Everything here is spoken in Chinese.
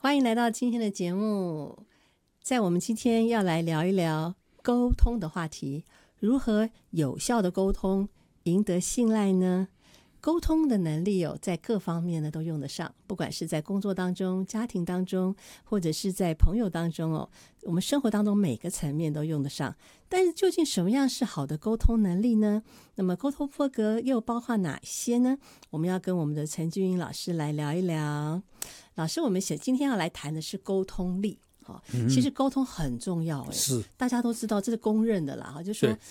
欢迎来到今天的节目。在我们今天要来聊一聊沟通的话题，如何有效的沟通，赢得信赖呢？沟通的能力在各方面呢都用得上，不管是在工作当中、家庭当中，或者是在朋友当中我们生活当中每个层面都用得上。但是究竟什么样是好的沟通能力呢？那么沟通风格又包括哪些呢？我们要跟我们的陈俊英老师来聊一聊。老师，我们今天要来谈的是沟通力。其实沟通很重要， 是大家都知道，这是公认的啦。就说